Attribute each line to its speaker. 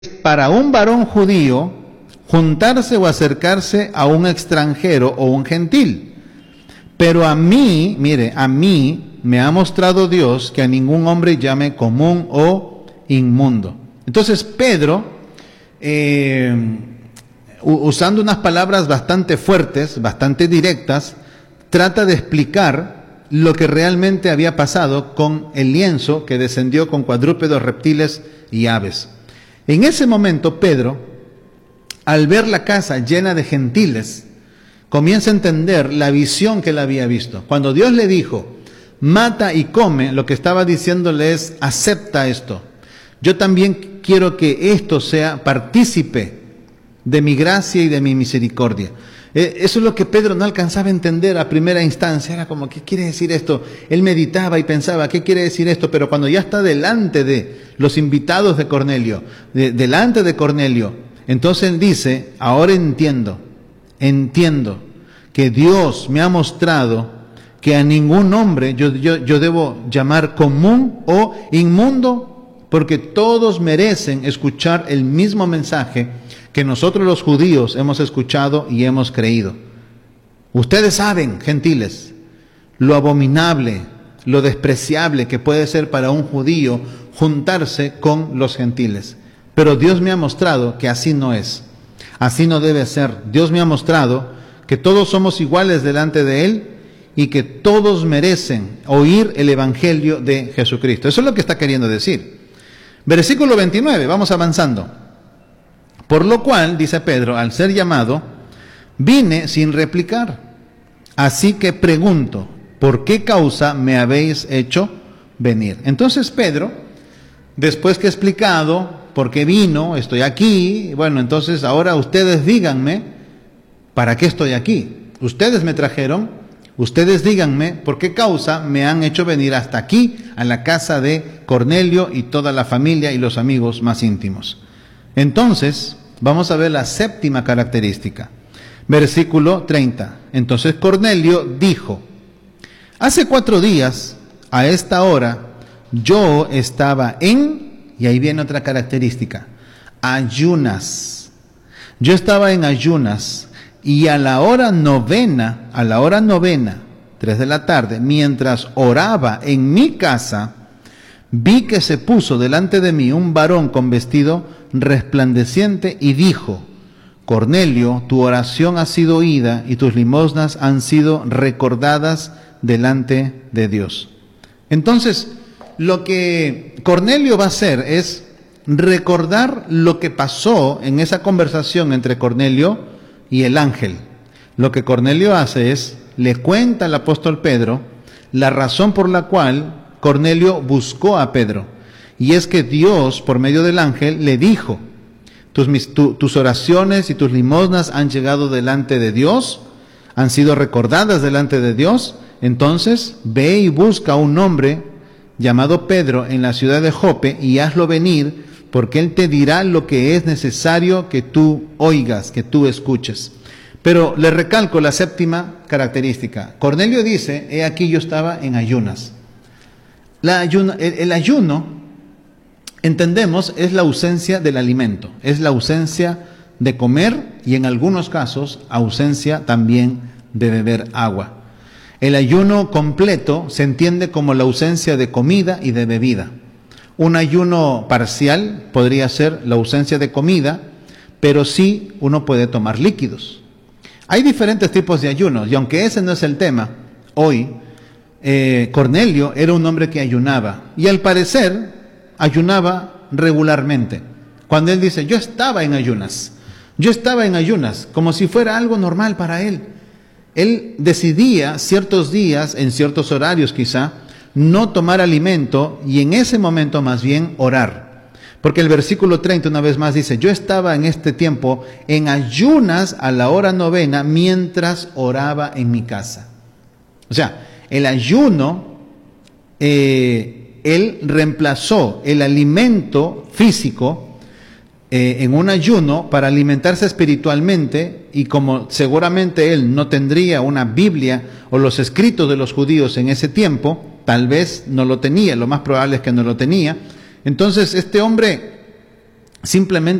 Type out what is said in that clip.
Speaker 1: para un varón judío juntarse o acercarse a un extranjero o un gentil. Pero a mí, mire, a mí me ha mostrado Dios que a ningún hombre llame común o inmundo. Entonces Pedro, usando unas palabras bastante fuertes, bastante directas, trata de explicar lo que realmente había pasado con el lienzo que descendió con cuadrúpedos, reptiles y aves. En ese momento Pedro, al ver la casa llena de gentiles, comienza a entender la visión que él había visto. Cuando Dios le dijo, mata y come, lo que estaba diciéndole es, acepta esto. Yo también quiero que esto sea partícipe de mi gracia y de mi misericordia. Eso es lo que Pedro no alcanzaba a entender a primera instancia. Era como, ¿qué quiere decir esto? Él meditaba y pensaba, ¿qué quiere decir esto? Pero cuando ya está delante de los invitados de Cornelio, delante de Cornelio, entonces él dice, ahora entiendo que Dios me ha mostrado que a ningún hombre yo debo llamar común o inmundo, porque todos merecen escuchar el mismo mensaje que nosotros los judíos hemos escuchado y hemos creído. Ustedes saben, gentiles, lo abominable, lo despreciable que puede ser para un judío juntarse con los gentiles. Pero Dios me ha mostrado que así no es, así no debe ser. Dios me ha mostrado que todos somos iguales delante de Él y que todos merecen oír el Evangelio de Jesucristo. Eso es lo que está queriendo decir. Versículo 29, vamos avanzando. Por lo cual, dice Pedro, al ser llamado, vine sin replicar. Así que pregunto, ¿por qué causa me habéis hecho venir? Entonces Pedro, después que he explicado por qué vino, estoy aquí, bueno, entonces ahora ustedes díganme, ¿para qué estoy aquí? Ustedes me trajeron, ustedes díganme por qué causa me han hecho venir hasta aquí, a la casa de Cornelio y toda la familia y los amigos más íntimos. Entonces, vamos a ver la séptima característica. Versículo 30. Entonces Cornelio dijo, hace 4 días, a esta hora, yo estaba y ahí viene otra característica, ayunas. Yo estaba en ayunas, y a la hora novena, 3 de la tarde, mientras oraba en mi casa, vi que se puso delante de mí un varón con vestido resplandeciente y dijo, Cornelio, tu oración ha sido oída y tus limosnas han sido recordadas delante de Dios. Entonces, lo que Cornelio va a hacer es recordar lo que pasó en esa conversación entre Cornelio y el ángel. Lo que Cornelio hace es, le cuenta al apóstol Pedro la razón por la cual Cornelio buscó a Pedro. Y es que Dios, por medio del ángel, le dijo, tus oraciones y tus limosnas han llegado delante de Dios, han sido recordadas delante de Dios, entonces ve y busca a un hombre llamado Pedro en la ciudad de Jope y hazlo venir, porque él te dirá lo que es necesario que tú oigas, que tú escuches. Pero le recalco la séptima característica. Cornelio dice, he aquí yo estaba en ayunas. El ayuno, entendemos, es la ausencia del alimento, es la ausencia de comer y en algunos casos ausencia también de beber agua. El ayuno completo se entiende como la ausencia de comida y de bebida. Un ayuno parcial podría ser la ausencia de comida, pero sí uno puede tomar líquidos. Hay diferentes tipos de ayunos y aunque ese no es el tema hoy, Cornelio era un hombre que ayunaba y al parecer ayunaba regularmente. Cuando él dice, yo estaba en ayunas, como si fuera algo normal para él. Él decidía ciertos días, en ciertos horarios quizá, no tomar alimento y en ese momento más bien orar. Porque el versículo 30 una vez más dice, yo estaba en este tiempo en ayunas a la hora novena mientras oraba en mi casa. O sea, el ayuno, él reemplazó el alimento físico en un ayuno para alimentarse espiritualmente, y como seguramente él no tendría una Biblia o los escritos de los judíos en ese tiempo, tal vez no lo tenía, lo más probable es que no lo tenía. Entonces este hombre simplemente